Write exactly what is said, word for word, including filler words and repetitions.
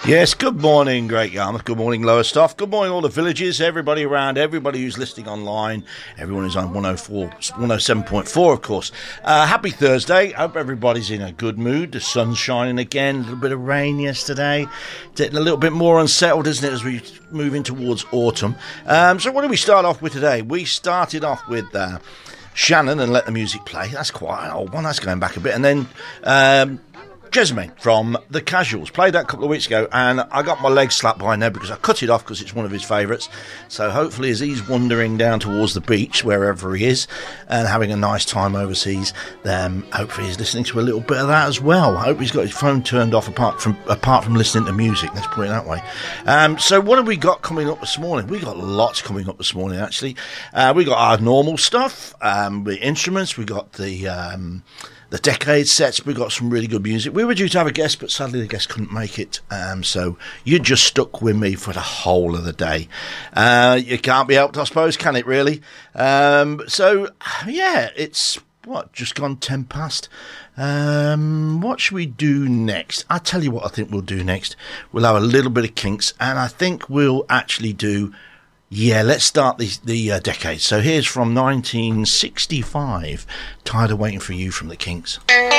Yes, good morning, Great Yarmouth. Good morning, Lowestoft. Good morning, all the villages, everybody around, everybody who's listening online, everyone who's on one oh four, one oh seven point four, of course. Uh, happy Thursday. Hope everybody's in a good mood. The sun's shining again. A little bit of rain yesterday. Getting a little bit more unsettled, isn't it, as we move in towards autumn. Um, so what do we start off with today? We started off with uh, Shannon and Let the Music Play. That's quite an old one. That's going back a bit. And then... Um, Jessamine from The Casuals. Played that a couple of weeks ago, and I got my leg slapped behind there because I cut it off because it's one of his favourites. So hopefully as he's wandering down towards the beach, wherever he is, and having a nice time overseas, then hopefully he's listening to a little bit of that as well. I hope he's got his phone turned off apart from apart from listening to music, let's put it that way. Um, so what have we got coming up this morning? We got lots coming up this morning, actually. Uh, we got our normal stuff, um, the instruments, we got the... Um, The decade sets. We got some really good music. We were due to have a guest, but sadly the guest couldn't make it. Um, so you're just stuck with me for the whole of the day. Uh, you can't be helped, I suppose, can it really? Um, so, yeah, it's, what, just gone ten past. Um, what should we do next? I'll tell you what I think we'll do next. We'll have a little bit of Kinks, and I think we'll actually do... Yeah, let's start the, the uh, decade. So here's from nineteen sixty-five, Tired of Waiting for You from the Kinks.